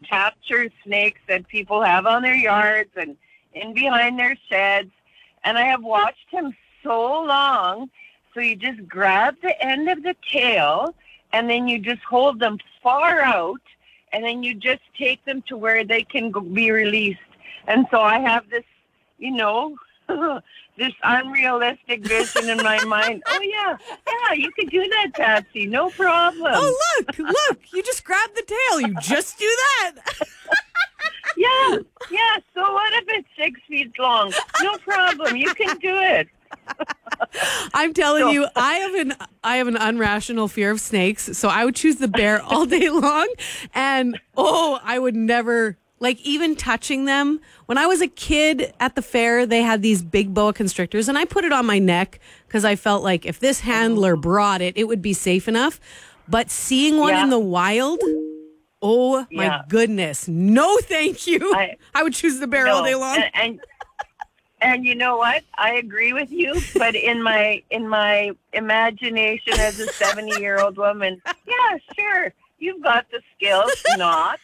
capture snakes that people have on their yards and in behind their sheds. And I have watched him so long. So you just grab the end of the tail and then you just hold them far out and then you just take them to where they can be released. And so I have this, this unrealistic vision in my mind. Oh, yeah, you can do that, Patsy. No problem. Oh, look, you just grab the tail. You just do that. Yeah. So what if it's 6 feet long? No problem. You can do it. I'm telling you, I have an irrational fear of snakes, so I would choose the bear all day long. And, I would never... even touching them. When I was a kid at the fair, they had these big boa constrictors, and I put it on my neck because I felt like if this handler brought it, it would be safe enough. But seeing one in the wild, my goodness, no thank you. I would choose the bear all day long. And you know what? I agree with you, but in my imagination as a 70-year-old woman, yeah, sure, you've got the skills, not.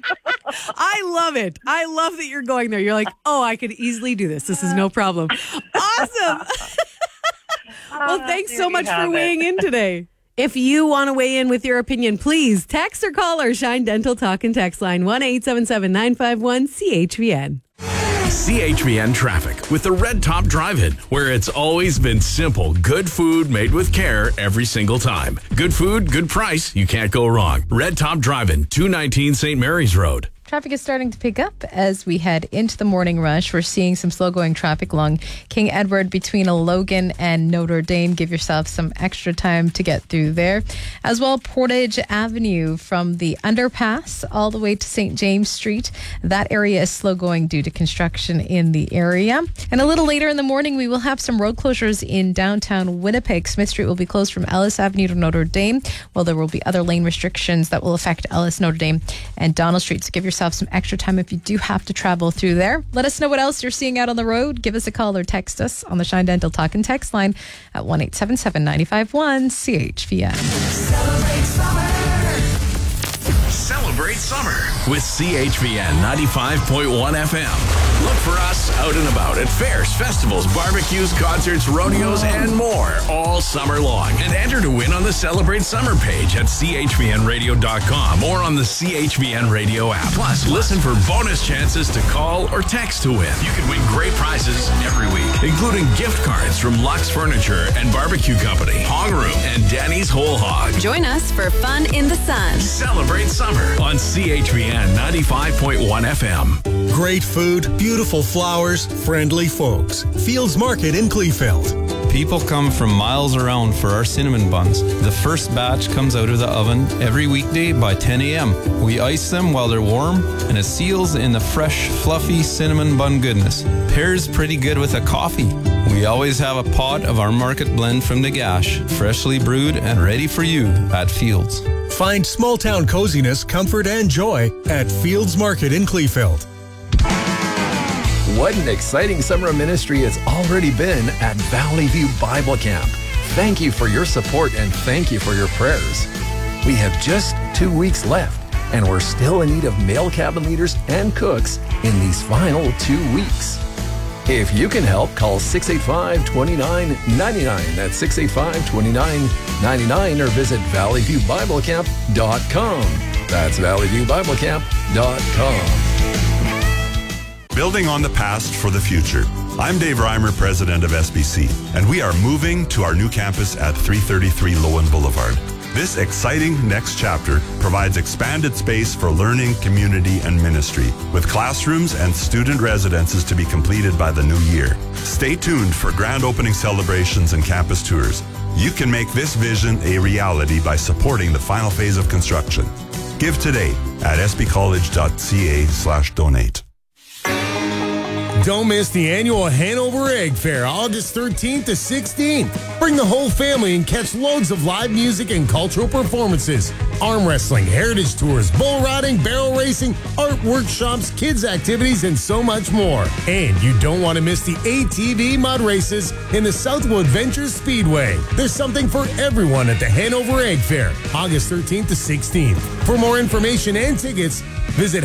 I love it. I love that you're going there. You're like, I could easily do this. This is no problem. Awesome. Well, thanks so much for weighing in today. If you want to weigh in with your opinion, please text or call our Shine Dental Talk and Text line 1-877-951-CHVN. CHVN traffic with the Red Top Drive-In, where it's always been simple. Good food made with care every single time. Good food, good price. You can't go wrong. Red Top Drive-In, 219 St. Mary's Road. Traffic is starting to pick up as we head into the morning rush. We're seeing some slow-going traffic along King Edward between Logan and Notre Dame. Give yourself some extra time to get through there. As well, Portage Avenue from the underpass all the way to St. James Street. That area is slow-going due to construction in the area. And a little later in the morning, we will have some road closures in downtown Winnipeg. Smith Street will be closed from Ellis Avenue to Notre Dame, while there will be other lane restrictions that will affect Ellis, Notre Dame, and Donald Street. So give yourself some extra time if you do have to travel through there. Let us know what else you're seeing out on the road. Give us a call or text us on the Shine Dental Talk and Text line at 1-877-951-CHVN. Celebrate summer with CHVN 95.1 FM. Look for us out and about at fairs, festivals, barbecues, concerts, rodeos, and more all summer long. And enter to win on the Celebrate Summer page at chvnradio.com or on the CHVN Radio app. Plus, listen for bonus chances to call or text to win. You can win great prizes every week, including gift cards from Lux Furniture and Barbecue Company, Hog Room, and Danny's Whole Hog. Join us for fun in the sun. Celebrate summer on CHVN 95.1 FM. Great food, beautiful flowers, friendly folks. Fields Market in Kleefeld. People come from miles around for our cinnamon buns. The first batch comes out of the oven every weekday by 10 a.m. We ice them while they're warm, and it seals in the fresh, fluffy cinnamon bun goodness. Pairs pretty good with a coffee. We always have a pot of our market blend from Nagash, freshly brewed and ready for you at Fields. Find small town coziness, comfort, and joy at Fields Market in Kleefeld. What an exciting summer of ministry it's already been at Valley View Bible Camp. Thank you for your support and thank you for your prayers. We have just 2 weeks left, and we're still in need of male cabin leaders and cooks in these final 2 weeks. If you can help, call 685-2999. That's 685-2999, or visit valleyviewbiblecamp.com. That's valleyviewbiblecamp.com. Building on the past for the future. I'm Dave Reimer, president of SBC, and we are moving to our new campus at 333 Lowen Boulevard. This exciting next chapter provides expanded space for learning, community, and ministry, with classrooms and student residences to be completed by the new year. Stay tuned for grand opening celebrations and campus tours. You can make this vision a reality by supporting the final phase of construction. Give today at sbcollege.ca/donate. Don't miss the annual Hanover Egg Fair, August 13th to 16th. Bring the whole family and catch loads of live music and cultural performances. Arm wrestling, heritage tours, bull riding, barrel racing, art workshops, kids activities, and so much more. And you don't want to miss the ATV mud races in the Southwood Ventures Speedway. There's something for everyone at the Hanover Egg Fair, August 13th to 16th. For more information and tickets, visit